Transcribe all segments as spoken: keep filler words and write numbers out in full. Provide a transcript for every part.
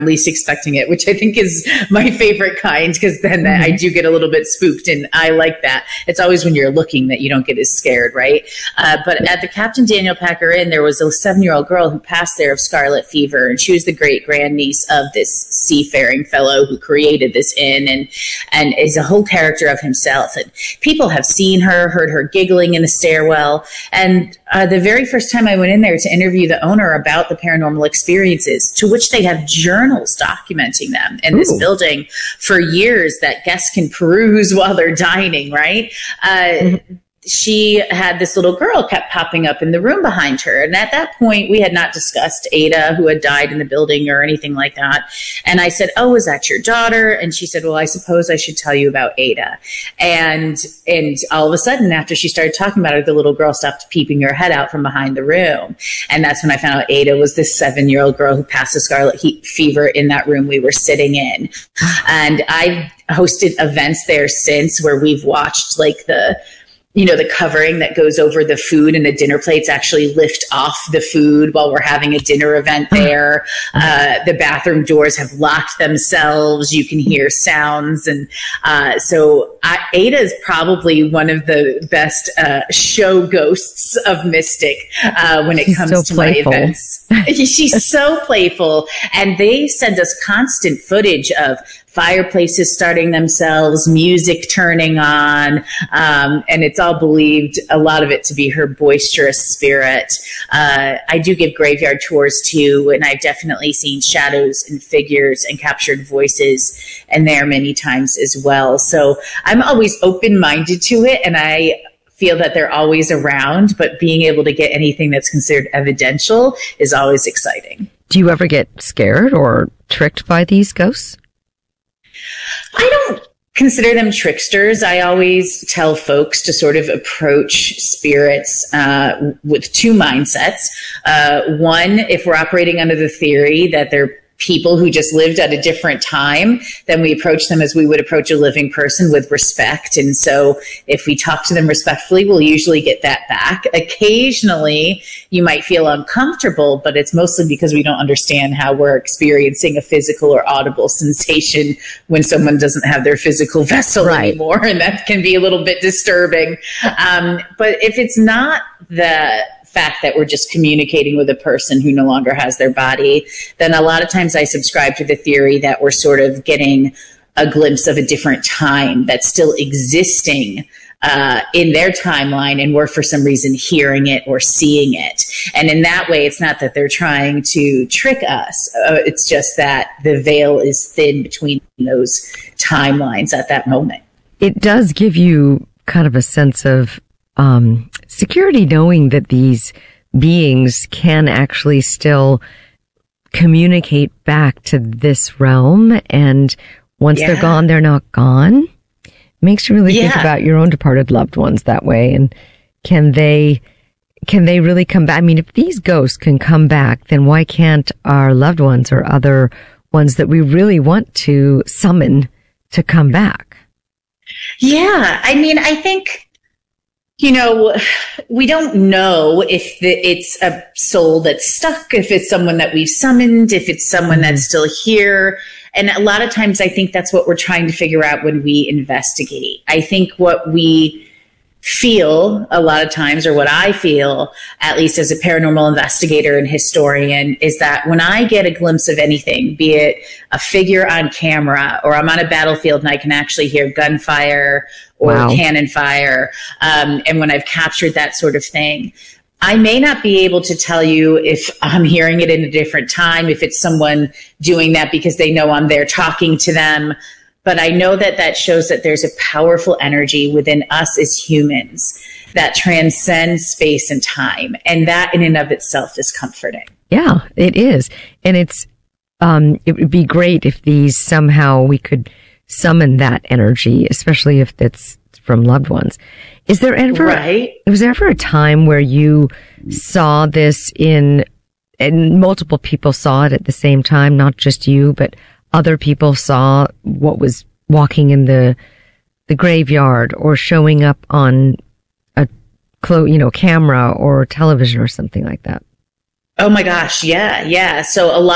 least expecting it, which I think is my favorite kind, because then mm-hmm. I do get a little bit spooked, and I like that. It's always when you're looking that you don't get as scared, right? Uh, but at the Captain Daniel Packer Inn, there was a seven-year-old girl who passed there of scarlet fever, and she was the great-grandniece of this seafaring fellow who created this inn, and and is a whole character of himself. And people have seen her, heard her giggling in the stairwell, and uh, the very first time I went in there to interview the owner about the paranormal experiences, to which they have journals documenting them in this Ooh. building for years that guests can peruse while they're dining, right? Uh, mm-hmm. She had this little girl kept popping up in the room behind her. And at that point, we had not discussed Ada, who had died in the building or anything like that. And I said, oh, is that your daughter? And she said, well, I suppose I should tell you about Ada. And, and all of a sudden, after she started talking about it, the little girl stopped peeping her head out from behind the room. And that's when I found out Ada was this seven-year-old girl who passed the scarlet heat fever in that room we were sitting in. And I've hosted events there since where we've watched like the, you know, the covering that goes over the food and the dinner plates actually lift off the food while we're having a dinner event there. Uh, the bathroom doors have locked themselves. You can hear sounds. And uh, so I, Ada is probably one of the best uh, show ghosts of Mystic uh, when it She's comes so to playful. my events. She's so playful. And they send us constant footage of fireplaces starting themselves, music turning on, um, and it's all believed, a lot of it to be her boisterous spirit. Uh, I do give graveyard tours too, and I've definitely seen shadows and figures and captured voices in there many times as well. So I'm always open-minded to it, and I feel that they're always around, but being able to get anything that's considered evidential is always exciting. Do you ever get scared or tricked by these ghosts? I don't consider them tricksters. I always tell folks to sort of approach spirits uh, with two mindsets. Uh, one, if we're operating under the theory that they're people who just lived at a different time, then we approach them as we would approach a living person, with respect. And so if we talk to them respectfully, we'll usually get that back. Occasionally, you might feel uncomfortable, but it's mostly because we don't understand how we're experiencing a physical or audible sensation when someone doesn't have their physical vessel right. anymore. And that can be a little bit disturbing. Um, but if it's not the fact that we're just communicating with a person who no longer has their body, then a lot of times I subscribe to the theory that we're sort of getting a glimpse of a different time that's still existing uh, in their timeline, and we're for some reason hearing it or seeing it. And in that way, it's not that they're trying to trick us. Uh, it's just that the veil is thin between those timelines at that moment. It does give you kind of a sense of Um, security, knowing that these beings can actually still communicate back to this realm, and once yeah. they're gone, they're not gone. Makes you really yeah. think about your own departed loved ones that way, and can they can they really come back? I mean, if these ghosts can come back, then why can't our loved ones or other ones that we really want to summon to come back? Yeah, I mean, I think, you know, we don't know if the, it's a soul that's stuck, if it's someone that we've summoned, if it's someone that's still here. And a lot of times I think that's what we're trying to figure out when we investigate. I think what we feel a lot of times, or what I feel, at least as a paranormal investigator and historian, is that when I get a glimpse of anything, be it a figure on camera, or I'm on a battlefield and I can actually hear gunfire or wow. cannon fire, um, and when I've captured that sort of thing, I may not be able to tell you if I'm hearing it in a different time, if it's someone doing that because they know I'm there talking to them. But I know that that shows that there's a powerful energy within us as humans that transcends space and time. And that in and of itself is comforting. Yeah, it is. And it's, um, it would be great if these somehow we could summon that energy, especially if it's from loved ones. Is there ever, right. was there ever a time where you saw this in, and multiple people saw it at the same time, not just you, but other people saw what was walking in the the graveyard or showing up on a clo- you know, camera or television or something like that? Oh my gosh, yeah, yeah. So a lot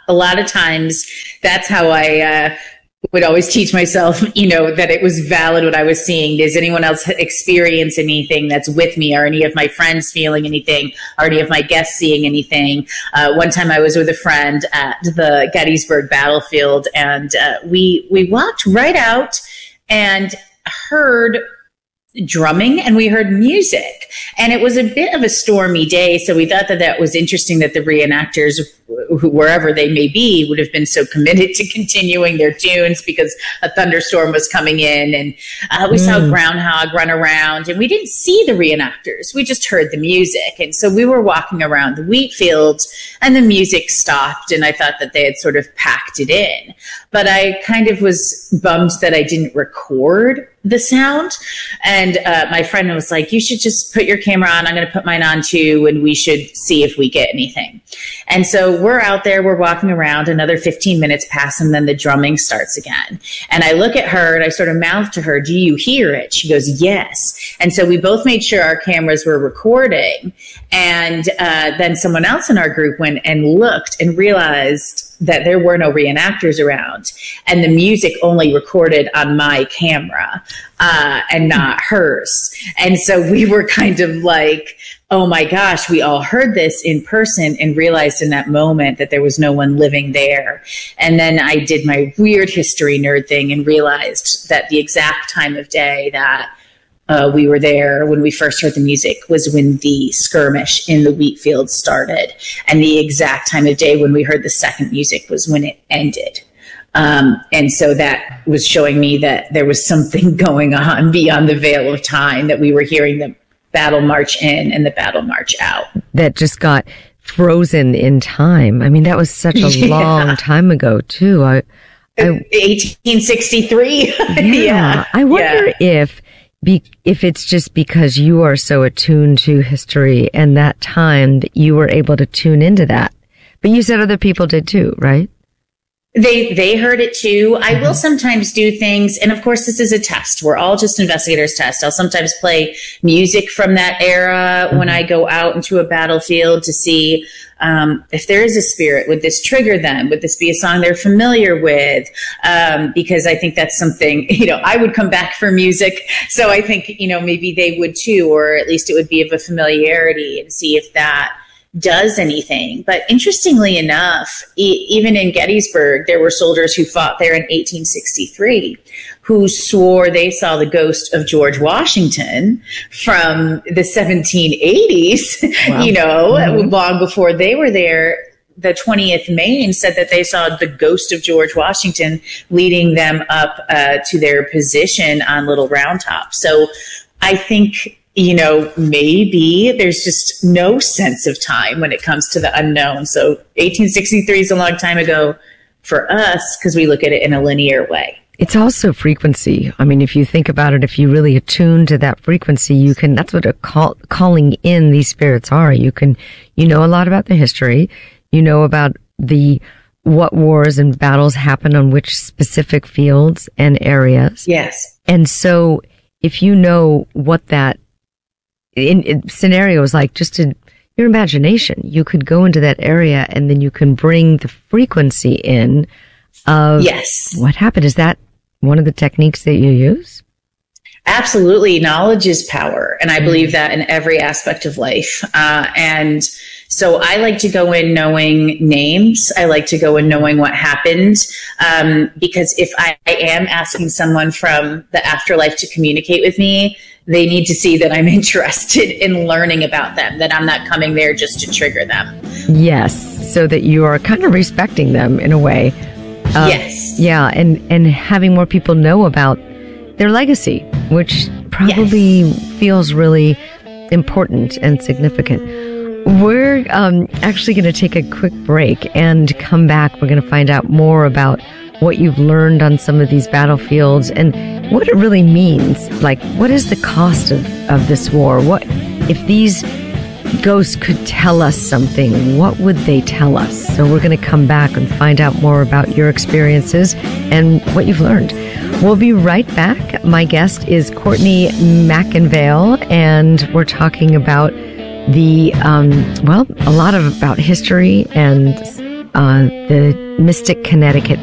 a lot of times that's how I uh, would always teach myself, you know, that it was valid what I was seeing. Does anyone else experience anything that's with me? Are any of my friends feeling anything? Are any of my guests seeing anything? Uh, one time I was with a friend at the Gettysburg battlefield, and uh, we we walked right out and heard drumming, and we heard music, and it was a bit of a stormy day, so we thought that that was interesting that the reenactors, who, wherever they may be, would have been so committed to continuing their tunes because a thunderstorm was coming in, and uh, we mm. saw a groundhog run around, and we didn't see the reenactors, we just heard the music. And so we were walking around the wheat fields, and the music stopped, and I thought that they had sort of packed it in, but I kind of was bummed that I didn't record the sound. And uh, my friend was like, you should just put your camera on. I'm going to put mine on too, and we should see if we get anything. And so we're out there, we're walking around, another fifteen minutes pass, and then the drumming starts again. And I look at her and I sort of mouth to her, do you hear it? She goes, yes. And so we both made sure our cameras were recording. And uh, then someone else in our group went and looked and realized that there were no reenactors around, and the music only recorded on my camera uh, and not hers. And so we were kind of like, oh my gosh, we all heard this in person and realized in that moment that there was no one living there. And then I did my weird history nerd thing and realized that the exact time of day that Uh, we were there when we first heard the music was when the skirmish in the wheat fields started. And the exact time of day when we heard the second music was when it ended. Um, and so that was showing me that there was something going on beyond the veil of time, that we were hearing the battle march in and the battle march out. That just got frozen in time. I mean, that was such a yeah. long time ago, too. I, I eighteen sixty-three. Yeah. yeah. I wonder yeah. if Be, if it's just because you are so attuned to history and that time that you were able to tune into that. But you said other people did too, right? They they heard it too. I will sometimes do things, and of course this is a test. We're all just investigators test. I'll sometimes play music from that era mm-hmm. when I go out into a battlefield to see um, if there is a spirit. Would this trigger them? Would this be a song they're familiar with? Um, because I think that's something, you know, I would come back for music. So I think, you know, maybe they would too, or at least it would be of a familiarity, and see if that does anything. But interestingly enough, e- even in Gettysburg, there were soldiers who fought there in eighteen sixty-three who swore they saw the ghost of George Washington from the seventeen eighties, wow. you know, mm-hmm. long before they were there. The twentieth Maine said that they saw the ghost of George Washington leading them up uh, to their position on Little Round Top. So I think, you know, maybe there's just no sense of time when it comes to the unknown. So eighteen sixty-three is a long time ago for us because we look at it in a linear way. It's also frequency. I mean, if you think about it, if you really attune to that frequency, you can, that's what a call, calling in these spirits are. You can, you know a lot about the history. You know about the, what wars and battles happen on which specific fields and areas. Yes. And so if you know what that, in, in scenarios like just in your imagination, you could go into that area and then you can bring the frequency in of yes. what happened. Is that one of the techniques that you use? Absolutely. Knowledge is power. And I believe that in every aspect of life. Uh, and so I like to go in knowing names. I like to go in knowing what happened. Um, because if I, I am asking someone from the afterlife to communicate with me, they need to see that I'm interested in learning about them, that I'm not coming there just to trigger them. Yes. So that you are kind of respecting them in a way. Uh, yes. Yeah. And, and having more people know about their legacy, which probably yes. feels really important and significant. We're um, actually going to take a quick break and come back. We're going to find out more about what you've learned on some of these battlefields and what it really means. Like, what is the cost of, of this war? What if these ghosts could tell us something? What would they tell us? So we're going to come back and find out more about your experiences and what you've learned. We'll be right back. My guest is Courtney McIngvale, and we're talking about the, um, well, a lot of about history and uh, the Mystic, Connecticut